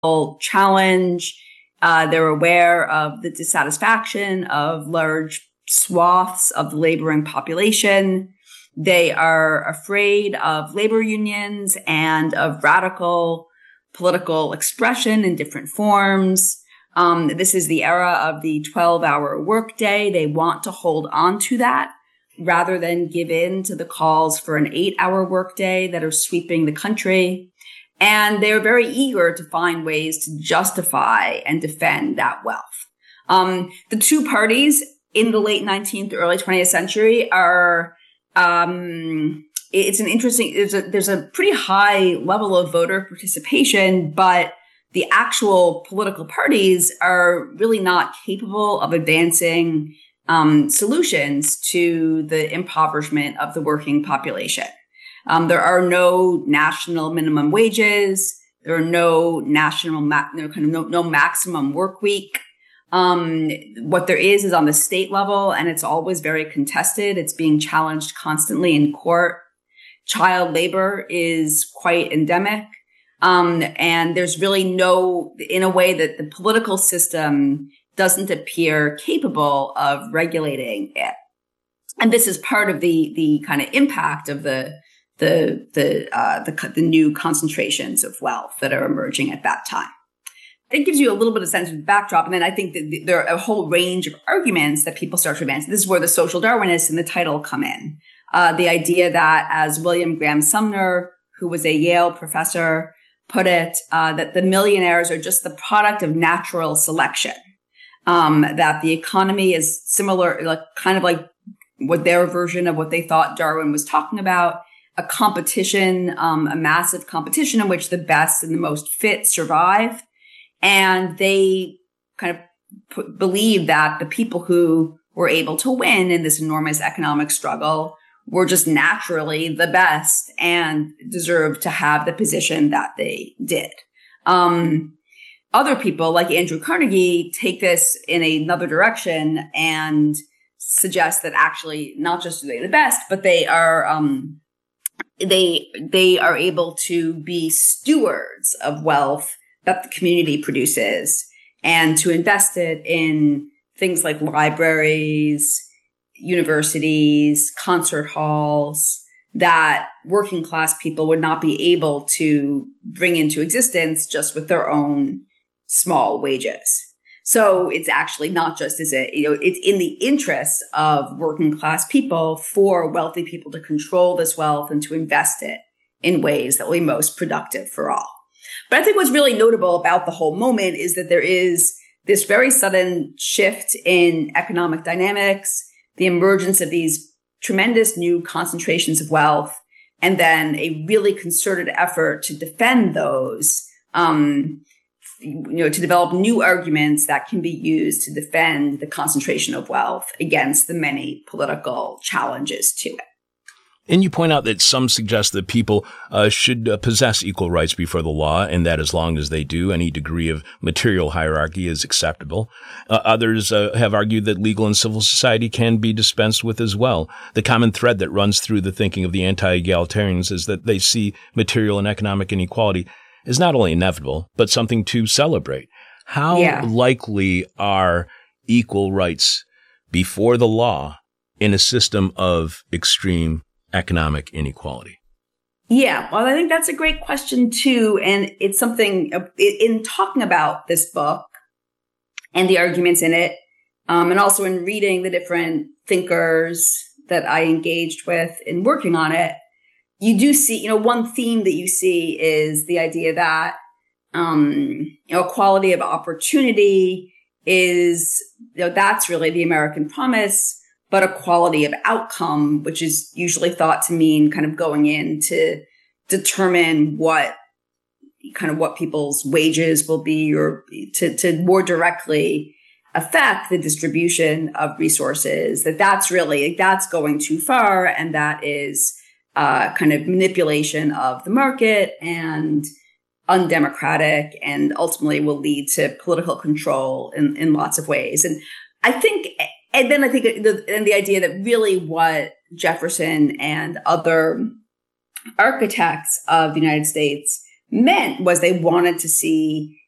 challenge. They're aware of the dissatisfaction of large swaths of the laboring population. They are afraid of labor unions and of radical political expression in different forms. This is the era of the 12-hour workday. They want to hold on to that rather than give in to the calls for an 8-hour workday that are sweeping the country. And they're very eager to find ways to justify and defend that wealth. The two parties in the late 19th, early 20th century are, it's an interesting, there's a pretty high level of voter participation, but the actual political parties are really not capable of advancing solutions to the impoverishment of the working population. There are no national minimum wages. There are no national, no maximum work week. What there is on the state level, and it's always very contested. It's being challenged constantly in court. Child labor is quite endemic. And there's really no, in a way that the political system doesn't appear capable of regulating it. And this is part of the kind of impact of the new concentrations of wealth that are emerging at that time. It gives you a little bit of sense of the backdrop. And then I think that there are a whole range of arguments that people start to advance. This is where the social Darwinists in the title come in. The idea that, as William Graham Sumner, who was a Yale professor, put it, that the millionaires are just the product of natural selection. That the economy is similar, like kind of like what their version of what they thought Darwin was talking about, a competition, a massive competition in which the best and the most fit survive. And they kind of believe that the people who were able to win in this enormous economic struggle were just naturally the best and deserved to have the position that they did. Other people like Andrew Carnegie take this in another direction and suggest that actually not just are they the best, but they are able to be stewards of wealth that the community produces and to invest it in things like libraries, universities, concert halls that working class people would not be able to bring into existence just with their own small wages. So it's actually not just it's in the interests of working class people for wealthy people to control this wealth and to invest it in ways that will be most productive for all. But I think what's really notable about the whole moment is that there is this very sudden shift in economic dynamics, the emergence of these tremendous new concentrations of wealth, and then a really concerted effort to defend those, to develop new arguments that can be used to defend the concentration of wealth against the many political challenges to it. And you point out that some suggest that people should possess equal rights before the law, and that as long as they do, any degree of material hierarchy is acceptable. Others have argued that legal and civil society can be dispensed with as well. The common thread that runs through the thinking of the anti-egalitarians is that they see material and economic inequality as not only inevitable, but something to celebrate. How likely are equal rights before the law in a system of extreme economic inequality? Yeah, well, I think that's a great question, too. And it's something in talking about this book and the arguments in it, and also in reading the different thinkers that I engaged with in working on it, you do see, one theme that you see is the idea that, equality of opportunity is, that's really the American promise. But equality of outcome, which is usually thought to mean kind of going in to determine what people's wages will be, or to more directly affect the distribution of resources, that's going too far. And that is kind of manipulation of the market and undemocratic, and ultimately will lead to political control in lots of ways. And I think the idea that really what Jefferson and other architects of the United States meant was they wanted to see